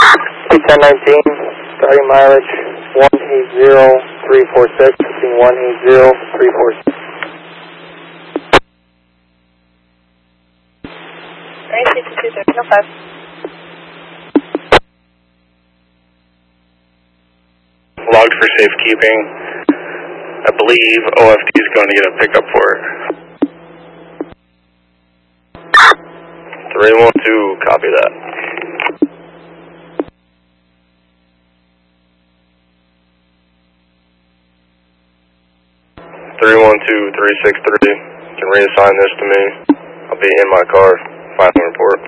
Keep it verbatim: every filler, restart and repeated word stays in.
P ten nineteen, starting mileage one eight zero three four six, between one eight zero three four six. Alright, six two zero five. Logged for safekeeping. I believe O F D is going to get a pickup for it. three one two, copy that. three one two three six three, you can reassign this to me. I'll be in my car, final report.